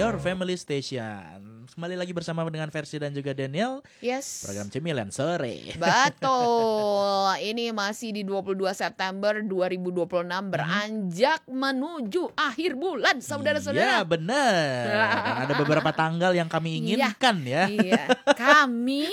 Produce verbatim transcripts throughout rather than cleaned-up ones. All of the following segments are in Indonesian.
your family station. Kembali lagi bersama dengan Versi dan juga Daniel. Yes. Program Cemilan Sore. Betul. Ini masih di dua puluh dua September dua ribu dua puluh enam beranjak menuju akhir bulan, saudara-saudara. Iya, benar. Dan ada beberapa tanggal yang kami inginkan ya. Iya. Kami.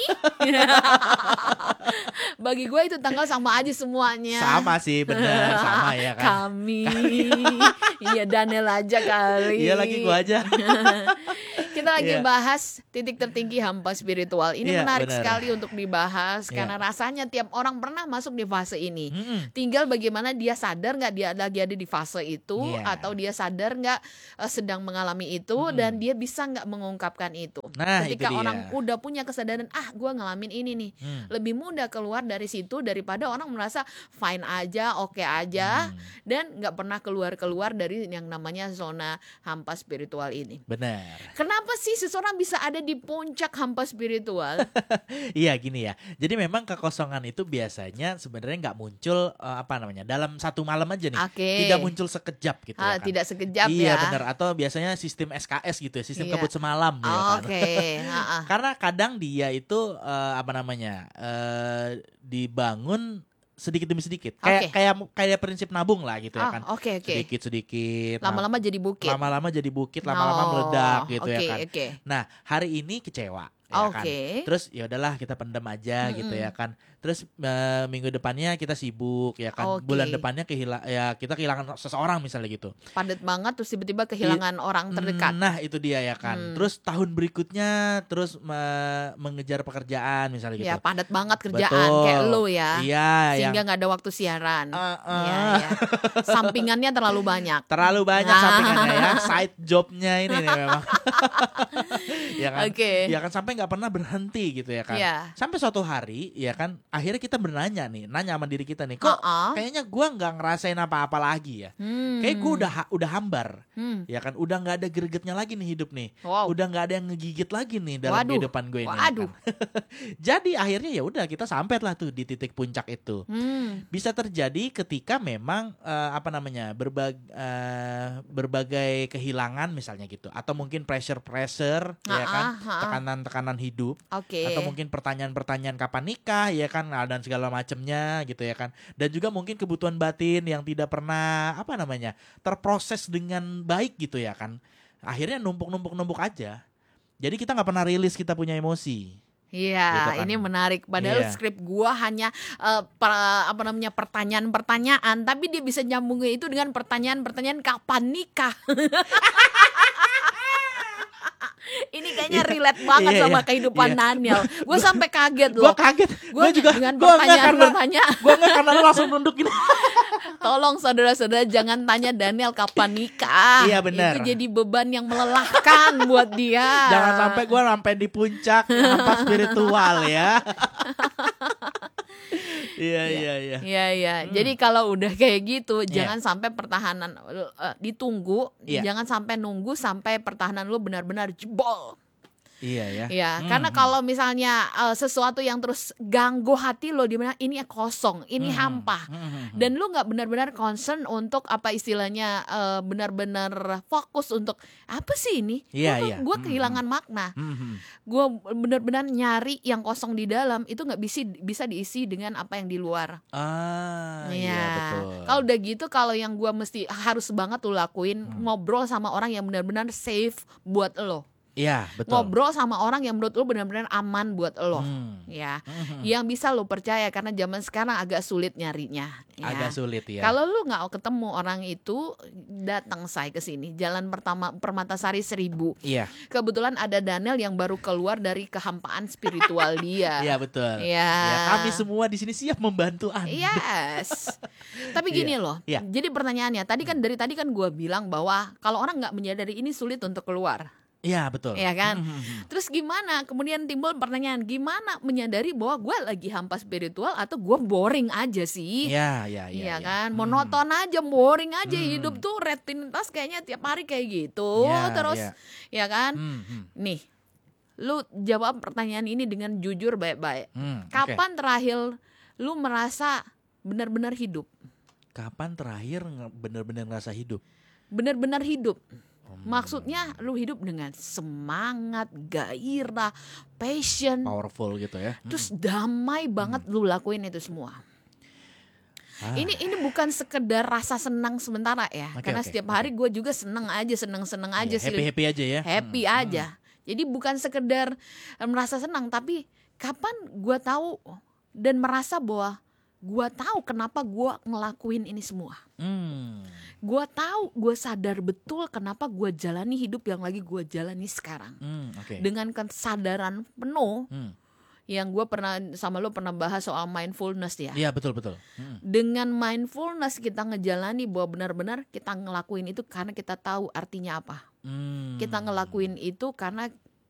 Bagi gue itu tanggal sama aja semuanya. Sama sih, benar, sama ya kan. Kami. Iya, Daniel aja kali. Iya lagi gue aja. Kita lagi Iya. bahas titik tertinggi hampa spiritual. Ini Iya, menarik benar. sekali untuk dibahas Iya. karena rasanya tiap orang pernah masuk di fase ini. Mm-mm. Tinggal bagaimana dia sadar nggak dia lagi ada di fase itu, Iya. atau dia sadar nggak eh, sedang mengalami itu, Mm-mm. dan dia bisa nggak mengungkapkan itu. Nah, Ketika itu dia. orang udah punya kesadaran, ah gue ngalamin ini nih, Hmm. lebih mudah keluar dari situ daripada orang merasa fine aja, oke aja, Hmm. dan nggak pernah keluar-keluar dari yang namanya zona hampa spiritual ini. Benar. Kenapa sih seseorang bisa ada di puncak hampa spiritual? Iya gini ya. Jadi memang kekosongan itu biasanya sebenarnya nggak muncul eh, apa namanya dalam satu malam aja nih. Oke. Tidak muncul sekejap gitu Ah, ya kan. tidak sekejap Iya ya. benar. Atau biasanya sistem S K S gitu ya, sistem Iya. kebut semalam ya kan. Oke. Ha-ha. Karena kadang dia itu eh, apa namanya eh, dibangun sedikit demi sedikit. Kayak Oke. kayak kayak prinsip nabung lah gitu ya Ah, kan. oke oke. Sedikit sedikit. Lama-lama jadi bukit. lama-lama jadi bukit, lama-lama Oh, meledak gitu oke, ya kan. Oke. Nah, hari ini kecewa ya kan. Oke. Terus ya udahlah kita pendam aja Mm-mm. gitu ya kan. Terus eh, minggu depannya kita sibuk ya kan. Oke. Bulan depannya kehilang ya kita kehilangan seseorang misalnya gitu. Padat banget terus tiba-tiba kehilangan orang terdekat. Nah, itu dia ya kan. Hmm. Terus tahun berikutnya terus me- mengejar pekerjaan misalnya gitu. Ya padat banget kerjaan Betul. kayak lo ya. Iya, Sehingga yang nggak ada waktu siaran. Ah, ah. Iya, iya. Sampingannya terlalu banyak. terlalu banyak Ah. sampingannya ya, side jobnya ini nih memang. Ya kan? Oke. Ya kan sampai nggak pernah berhenti gitu ya kan. Iya. Sampai suatu hari ya kan akhirnya kita bernanya nih, nanya sama diri kita nih, kok Ha-ha. kayaknya gua nggak ngerasain apa-apa lagi ya. Hmm. Kayak gua udah ha- udah hambar. Hmm. Ya kan udah nggak ada gregetnya lagi nih hidup nih. Wow. Udah nggak ada yang ngegigit lagi nih dalam Waduh. kehidupan gue ini. ya Waduh. kan. Jadi akhirnya ya udah kita sampai lah tuh di titik puncak itu. Hmm. Bisa terjadi ketika memang eh, apa namanya berbag, eh, berbagai kehilangan misalnya gitu, atau mungkin pressure-pressure ya kan, Ha-ha, ha-ha. tekanan-tekanan hidup, Oke. atau mungkin pertanyaan-pertanyaan kapan nikah ya kan, nah, dan segala macamnya gitu ya kan. Dan juga mungkin kebutuhan batin yang tidak pernah apa namanya terproses dengan baik gitu ya kan. Akhirnya numpuk-numpuk-numpuk aja. Jadi kita nggak pernah rilis kita punya emosi. Iya, Gitu kan. ini menarik. Padahal Iya. skrip gua hanya eh, per- apa namanya pertanyaan-pertanyaan, tapi dia bisa nyambungnya itu dengan pertanyaan-pertanyaan kapan nikah. Ini kayaknya relate banget Iya, sama iya. kehidupan Iya. Daniel. Gue sampai kaget Gue loh. kaget. Gue Gue juga. dengan Gue nggak karena. pertanyaan-pertanyaan. Gue nggak karena lu langsung nunduk gini. Tolong saudara-saudara jangan tanya Daniel kapan nikah. Iya, benar. Itu jadi beban yang melelahkan buat dia. Jangan sampai gue sampai di puncak apa spiritual ya. Iya iya iya. Iya iya. Hmm. Jadi kalau udah kayak gitu, Iya. jangan sampai pertahanan eh, ditunggu, Iya. jangan sampai nunggu sampai pertahanan lu benar-benar jebol. Iya ya. Ya, Hmm, karena hmm. kalau misalnya eh, sesuatu yang terus ganggu hati lo, di mana ini kosong, ini Hmm, hampa. hmm, hmm, hmm. Dan lu nggak benar-benar concern untuk apa istilahnya eh, benar-benar fokus untuk apa sih ini? Iya, iya. Gue Hmm, kehilangan makna. Hmm, hmm. Gue benar-benar nyari yang kosong di dalam itu nggak bisa bisa diisi dengan apa yang di luar. Ah iya Iya. betul. Kalau udah gitu, kalau yang gue mesti harus banget lo lakuin, Hmm. ngobrol sama orang yang benar-benar safe buat lo. Iya betul. Ngobrol sama orang yang menurut lo benar-benar aman buat lo. Hmm. Ya, Hmm, hmm. yang bisa lo percaya, karena zaman sekarang agak sulit nyarinya. Ya. Agak sulit ya. Kalau lu nggak ketemu orang itu, datang saya ke sini. Jalan pertama Permatasari seribu. Iya. Kebetulan ada Daniel yang baru keluar dari kehampaan spiritual dia. Iya betul. Iya. Ya, kami semua di sini siap membantu Anda. Yes. Tapi gini Iya. loh. Iya. Jadi pertanyaannya, tadi kan dari tadi kan gue bilang bahwa kalau orang nggak menyadari ini sulit untuk keluar. Iya betul. Iya kan? Hmm, hmm, hmm. Terus gimana? Kemudian timbul pertanyaan, gimana menyadari bahwa gue lagi hampa spiritual atau gue boring aja sih? Iya iya iya. Iya iya. kan, Hmm. monoton aja, boring aja, Hmm. hidup tuh rutinitas kayaknya tiap hari kayak gitu. Iya, Terus iya. ya kan, Hmm, hmm. nih, lu jawab pertanyaan ini dengan jujur baik-baik. Hmm, oke. Kapan terakhir lu merasa benar-benar hidup? Kapan terakhir nge- bener-bener ngerasa hidup? Benar-benar hidup. Oh, Maksudnya lu hidup dengan semangat, gairah, passion, Powerful gitu ya. terus damai banget lu lakuin itu semua. Ah. Ini ini bukan sekedar rasa senang sementara ya, Oke, karena oke, setiap hari gue juga seneng aja, seneng-seneng aja Iya, sih, happy-happy aja ya. happy Hmm, aja. Jadi bukan sekedar eh, merasa senang, tapi kapan gue tahu dan merasa bahwa gue tahu kenapa gue ngelakuin ini semua. Hmm. Gue tahu, gue sadar betul kenapa gue jalani hidup yang lagi gue jalani sekarang. Hmm, oke. Dengan kesadaran penuh, Hmm. yang gue pernah sama lo pernah bahas soal mindfulness ya. Iya, betul betul. Hmm. Dengan mindfulness kita ngejalani bahwa benar-benar kita ngelakuin itu karena kita tahu artinya apa. Hmm. Kita ngelakuin itu karena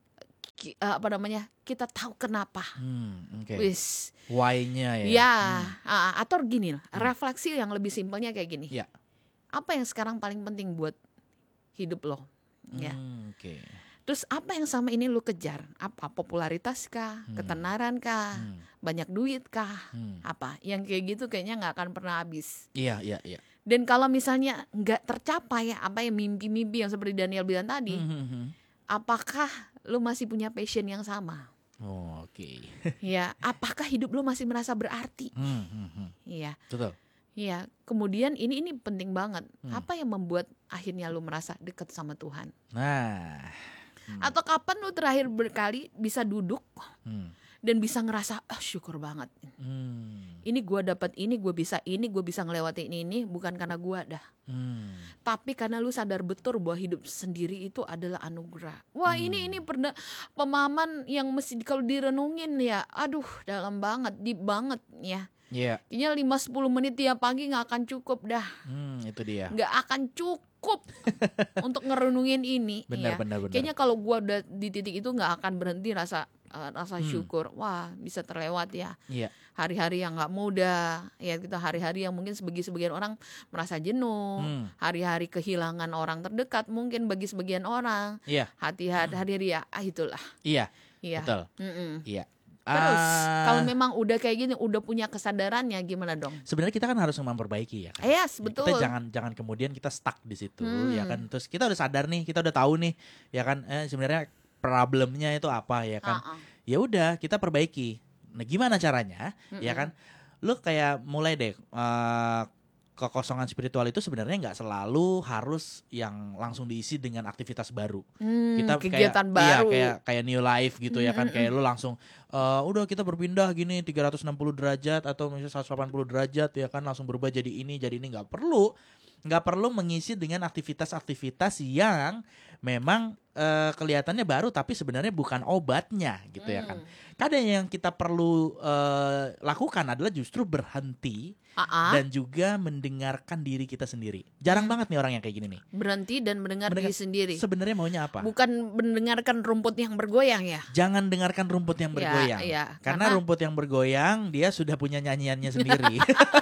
ki- eh, apa namanya? Kita tahu kenapa. Hmm, oke. Wis. Why-nya ya. Ya, ah, atau gini lah, refleksi yang lebih simpelnya kayak gini. Iya. Apa yang sekarang paling penting buat hidup lo? Ya. Hmm, oke. Terus apa yang sama ini lu kejar? Apa? Popularitas kah? Ketenaran kah? Hmm. Banyak duit kah? Hmm. Apa? Yang kayak gitu kayaknya nggak akan pernah habis. Iya, iya, iya. Dan kalau misalnya nggak tercapai apa yang mimpi-mimpi yang seperti Daniel bilang tadi, Hmm, hmm, hmm. apakah lu masih punya passion yang sama? Oh, oke. Ya, apakah hidup lu masih merasa berarti? Hmm, hmm, hmm. Iya, Betul. iya. Kemudian ini ini penting banget. Apa yang membuat akhirnya lu merasa dekat sama Tuhan? Nah. Atau kapan lu terakhir berkali bisa duduk Hmm. dan bisa ngerasa ah syukur banget. Hmm. Ini gue dapat ini, gue bisa ini, gue bisa ngelewatin ini bukan karena gue dah. Hmm. Tapi karena lu sadar betul bahwa hidup sendiri itu adalah anugerah. Wah ini ini pernah pemahaman yang mesti kalau direnungin ya, aduh dalam banget, deep banget ya. Iya. Kayaknya lima sampai sepuluh menit tiap pagi gak akan cukup dah. Hmm, itu dia. Gak akan cukup untuk ngerenungin ini. Benar, ya. benar, benar. Kayaknya kalau gue udah di titik itu gak akan berhenti rasa uh, rasa syukur. Wah bisa terlewat ya. Iya. Hari-hari yang gak mudah. Ya kita hari-hari yang mungkin bagi sebagian orang merasa jenuh. Hmm. Hari-hari kehilangan orang terdekat mungkin bagi sebagian orang. Iya. Hati-hati hari-hari ya ah itulah. Iya. Iya. Betul. Mm-mm. Iya. Terus Ah, kalau memang udah kayak gini, udah punya kesadarannya gimana dong? sebenarnya kita kan harus memperbaiki ya kan. Yes, betul. Kita jangan jangan kemudian kita stuck di situ Hmm. ya kan. Terus kita udah sadar nih, kita udah tahu nih ya kan eh, sebenarnya problemnya itu apa ya kan. Uh-uh. Ya udah kita perbaiki. Nah, gimana caranya? Ya kan. Lu kayak mulai deh eh, kekosongan spiritual itu sebenarnya nggak selalu harus yang langsung diisi dengan aktivitas baru. Hmm, Kita kegiatan kayak, baru. Iya, kayak kayak new life gitu ya kan, kayak lu langsung eh, udah kita berpindah gini tiga ratus enam puluh derajat atau misalnya seratus delapan puluh derajat ya kan, langsung berubah jadi ini jadi ini, nggak perlu nggak perlu mengisi dengan aktivitas-aktivitas yang memang eh, kelihatannya baru tapi sebenarnya bukan obatnya gitu ya kan. Kadang yang kita perlu eh, lakukan adalah justru berhenti Uh-uh. dan juga mendengarkan diri kita sendiri. Jarang banget nih orang yang kayak gini nih. Berhenti dan mendengar Mendengar- diri sendiri. Sebenarnya maunya apa? Bukan mendengarkan rumput yang bergoyang ya. Jangan dengarkan rumput yang Ya, bergoyang. iya. Karena, Karena- rumput yang bergoyang dia sudah punya nyanyiannya sendiri.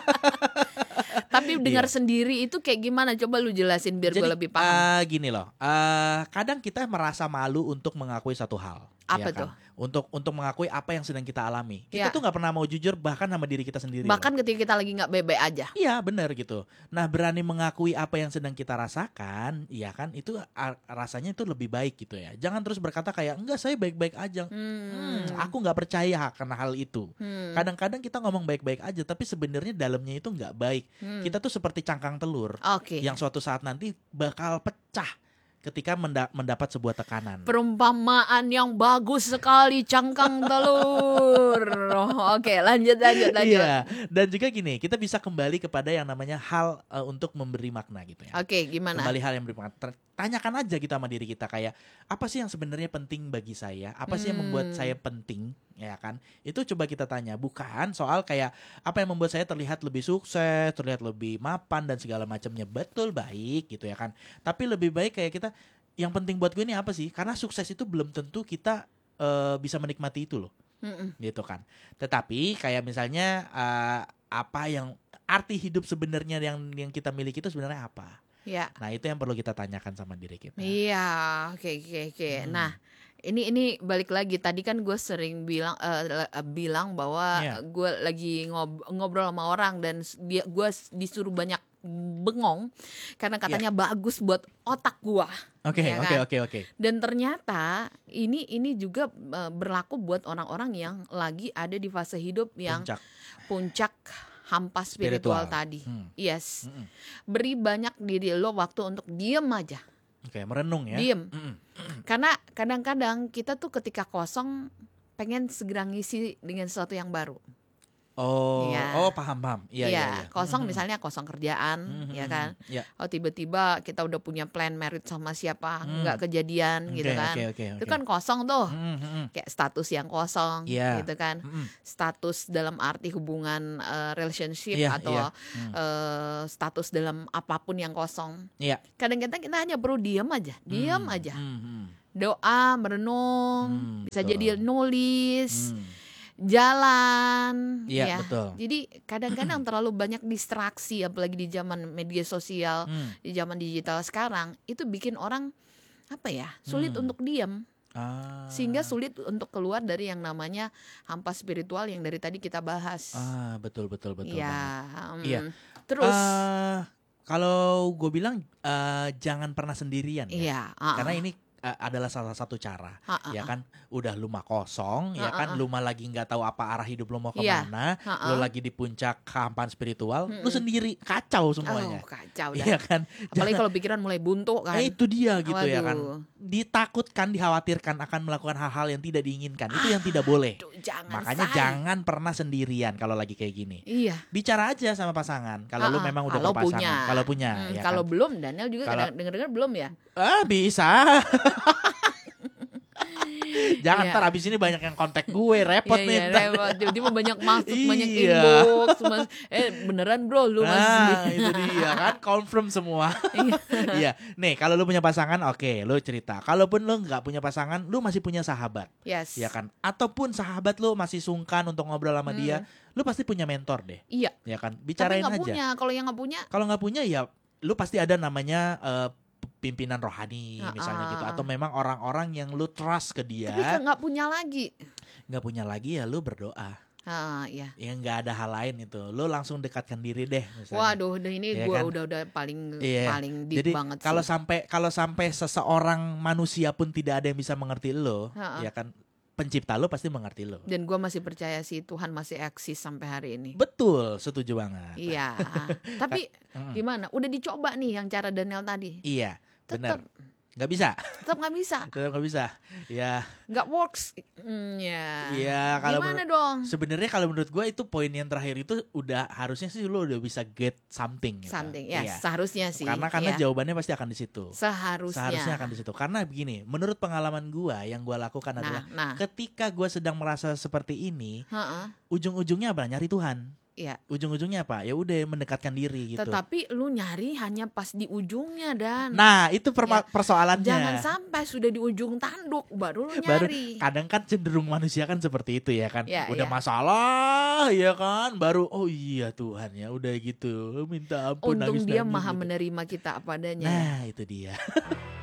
Tapi dengar Iya. sendiri itu kayak gimana? Coba lu jelasin biar gue Jadi lebih paham. eh, gini loh, eh, kadang kita merasa malu untuk mengakui satu hal. Apa ya kan? tuh? Untuk untuk mengakui apa yang sedang kita alami. Kita Ya. tuh nggak pernah mau jujur bahkan sama diri kita sendiri. loh. Bahkan ketika kita lagi nggak baik-baik aja. Iya benar gitu. Nah berani mengakui apa yang sedang kita rasakan, ya kan itu a- rasanya itu lebih baik gitu ya. Jangan terus berkata kayak enggak saya baik-baik aja. Hmm. Hmm, aku nggak percaya karena hal itu. Hmm. Kadang-kadang kita ngomong baik-baik aja, tapi sebenarnya dalamnya itu nggak baik. Hmm. Kita tuh seperti cangkang telur Oke. yang suatu saat nanti bakal pecah ketika menda- mendapat sebuah tekanan. Perumpamaan yang bagus sekali, cangkang telur. Oh, Oke, lanjut lanjut lanjut. Iya, dan juga gini, kita bisa kembali kepada yang namanya hal eh, untuk memberi makna gitu ya. Oke, gimana? Kembali hal yang memberi makna. Ter- Tanyakan aja kita sama diri kita kayak apa sih yang sebenarnya penting bagi saya? Apa sih yang membuat Hmm. saya penting? Ya kan? Itu coba kita tanya, bukan soal kayak apa yang membuat saya terlihat lebih sukses, terlihat lebih mapan dan segala macamnya. Betul baik gitu ya kan. Tapi lebih baik kayak kita yang penting buat gue ini apa sih? Karena sukses itu belum tentu kita eh, bisa menikmati itu loh. Mm-mm. Gitu kan. Tetapi kayak misalnya eh, apa yang arti hidup sebenarnya yang yang kita miliki itu sebenarnya apa? Ya. Nah, itu yang perlu kita tanyakan sama diri kita. Iya, oke oke oke. Hmm. Nah, ini ini balik lagi. Tadi kan gue sering bilang eh, le- eh, bilang bahwa Iya. gue lagi ngob- ngobrol sama orang dan s- dia gue s- disuruh banyak bengong karena katanya bagus buat otak gua. Oke, ya oke, kan? oke, oke. Dan ternyata ini ini juga eh, berlaku buat orang-orang yang lagi ada di fase hidup yang Puncak. puncak hampa spiritual, Spiritual. tadi. Hmm. Yes. Mm-mm. Beri banyak diri lo waktu untuk diem aja. Oke, merenung ya. Diem. Mm-mm. Karena kadang-kadang kita tuh ketika kosong pengen segera ngisi dengan sesuatu yang baru. Oh, Iya. oh paham paham. Iya iya. iya. Kosong Mm-mm. misalnya kosong kerjaan, Mm-mm. ya kan. Iya. Oh tiba-tiba kita udah punya plan married sama siapa, Hmm. nggak kejadian Oke, gitu kan. Oke oke Itu oke. kan kosong tuh. Mm-mm. Kayak status yang kosong, Iya. gitu kan. Mm-mm. Status dalam arti hubungan eh, relationship Iya, atau iya. Hmm. eh, status dalam apapun yang kosong. Iya. Kadang-kadang kita hanya perlu diam aja, diam Hmm. aja. Hmm, hmm. Doa, merenung, Hmm, bisa betul. jadi nulis, Hmm. jalan, Iya, ya. betul. Jadi kadang-kadang terlalu banyak distraksi, apalagi di zaman media sosial, Hmm. di zaman digital sekarang, itu bikin orang apa ya, sulit Hmm. untuk diam, Ah. sehingga sulit untuk keluar dari yang namanya hampa spiritual yang dari tadi kita bahas. Ah, betul betul betul banget. Ya, mm. Iya. Terus, Eh, kalau gue bilang eh, jangan pernah sendirian ya. iya, ah, Karena ah, ini eh, adalah salah satu cara. ah, ah, Ya ah. kan, udah lu mah kosong, ya Ah, ah, kan, ah. lu mah lagi nggak tahu apa arah hidup lu mau Iya. kemana, Ah, lu ah. lagi di puncak kehampaan spiritual, lu Mm-mm. sendiri kacau Oh, semuanya. kacau dah. Iya kan, Apalagi kalau pikiran mulai buntu kan. Eh, itu dia gitu ya kan. Waduh. Ditakutkan, dikhawatirkan akan melakukan hal-hal yang tidak diinginkan. Itu yang tidak boleh. Aduh, jangan Makanya say. jangan pernah sendirian kalau lagi kayak gini. Iya. Bicara aja sama pasangan. Kalau lu Ah, ah. memang udah Kalau berpasangan. punya. Kalau punya, Hmm, ya kalau kan. belum, Daniel juga Kalau- kadang dengar-dengar belum ya. Ah, bisa. Jangan Iya. ntar abis ini banyak yang kontak gue, repot Iya, nih. iya, ntar. repot. Tiba-tiba banyak masuk, banyak Iya. inbox, mas, eh beneran bro lu Nah, masih. itu dia kan, confirm semua. Iya. Iya, nih kalau lu punya pasangan, oke, lu cerita. Kalaupun lu nggak punya pasangan, lu masih punya sahabat, Yes. ya kan? Ataupun sahabat lu masih sungkan untuk ngobrol sama Hmm. dia, lu pasti punya mentor deh, Iya. ya kan? Tapi Bicarain nggak aja. punya. Kalau yang nggak punya, Kalau nggak punya ya, lu pasti ada namanya eh, pimpinan rohani, Ah, misalnya gitu, ah. atau memang orang-orang yang lu trust ke dia, tapi kan nggak punya lagi. nggak punya lagi ya, lu berdoa. Ah, iya. Ya nggak ada hal lain itu, lu langsung dekatkan diri deh. Misalnya. Waduh, udah ini Iya gua kan? udah udah paling Iya. paling deep Jadi banget kalau sih. sampai kalau sampai seseorang manusia pun tidak ada yang bisa mengerti lo, Ha-ha. ya kan, pencipta lo pasti mengerti lo. Dan gua masih percaya sih Tuhan masih eksis sampai hari ini. Betul, setuju banget. Iya. Tapi Mm. gimana? Udah dicoba nih yang cara Daniel tadi. Iya, benar. Tetap Nggak bisa, tetap nggak bisa. tetap nggak bisa. Ya, Nggak works. Hmm, ya. Iya, kalau Gimana menurut- dong? sebenarnya kalau menurut gue itu poin yang terakhir itu udah harusnya sih lo udah bisa get something. Gitu. Something. Ya, Iya. seharusnya sih. Karena karena Iya. jawabannya pasti akan di situ. Seharusnya. Seharusnya akan di situ. Karena begini, menurut pengalaman gua yang gua lakukan Nah, adalah nah. ketika gua sedang merasa seperti ini, Heeh. ujung-ujungnya apa? Nyari Tuhan. Iya. Ujung-ujungnya apa? Ya udah mendekatkan diri gitu. Tetapi lu nyari hanya pas di ujungnya dan Nah, itu perma- Ya, persoalannya. jangan sampai sudah di ujung tanduk baru lu Baru nyari. kadang kan cenderung manusia kan seperti itu ya kan. Ya, udah ya. masalah ya kan, baru oh iya Tuhan ya udah gitu. Minta ampun Untung dia nangis-nangis maha gitu. menerima kita apa adanya. Nah, itu dia.